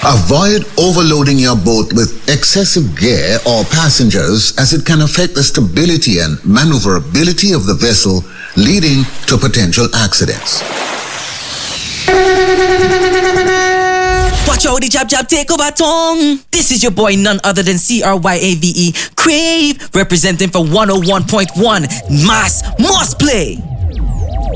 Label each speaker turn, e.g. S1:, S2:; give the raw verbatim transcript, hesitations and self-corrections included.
S1: Avoid overloading your boat with excessive gear or passengers, as it can affect the stability and maneuverability of the vessel, leading to potential accidents.
S2: Watch out, the jab jab take over tongue. This is your boy, none other than C R Y A V E, Crave, representing for one oh one point one Mass Must Play.